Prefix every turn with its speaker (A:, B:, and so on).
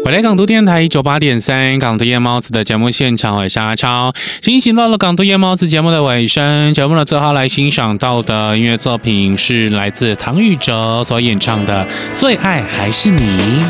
A: 回来港都电台98.3港都夜猫子的节目现场，我是阿超。进行到了港都夜猫子节目的尾声，节目的最后来欣赏到的音乐作品是来自唐禹哲所演唱的《最爱还是你》。